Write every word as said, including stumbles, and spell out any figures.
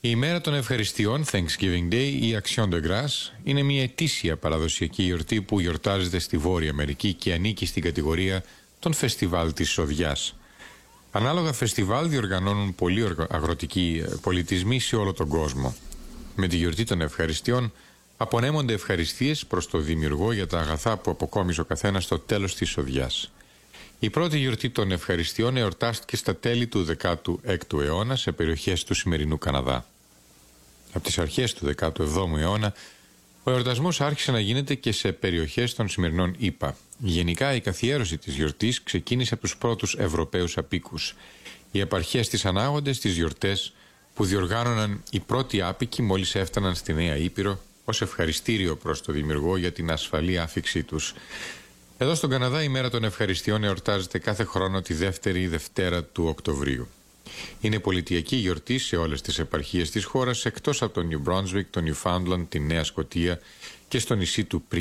Η ημέρα των ευχαριστειών, Thanksgiving Day ή Action de Grâce, είναι μια ετήσια παραδοσιακή γιορτή που γιορτάζεται στη Βόρεια Αμερική και ανήκει στην κατηγορία των φεστιβάλ της σοδιάς. Ανάλογα φεστιβάλ διοργανώνουν πολλοί αγροτικοί πολιτισμοί σε όλο τον κόσμο. Με τη γιορτή των ευχαριστειών απονέμονται ευχαριστίες προς το Δημιουργό για τα αγαθά που αποκόμισε ο καθένας στο τέλος της σοδιάς. Η πρώτη γιορτή των ευχαριστειών εορτάστηκε στα τέλη του δέκατου έκτου αιώνα σε περιοχές του σημερινού Καναδά. Από τις αρχές του δέκατου εβδόμου αιώνα, ο εορτασμός άρχισε να γίνεται και σε περιοχές των σημερινών ΗΠΑ. Γενικά, η καθιέρωση της γιορτής ξεκίνησε από τους πρώτους Ευρωπαίους απίκους. Οι επαρχίες της ανάγονται στις γιορτές που διοργάνωναν οι πρώτοι άπικοι μόλις έφταναν στη Νέα Ήπειρο ως ευχαριστήριο προς το Δημιουργό για την ασφαλή άφιξή τους. Εδώ στον Καναδά η μέρα των ευχαριστειών εορτάζεται κάθε χρόνο τη δεύτερη Δευτέρα του Οκτωβρίου. Είναι πολιτιακή γιορτή σε όλες τις επαρχίες της χώρας εκτός από το New Brunswick, το Newfoundland, τη Νέα Σκωτία και στο νησί του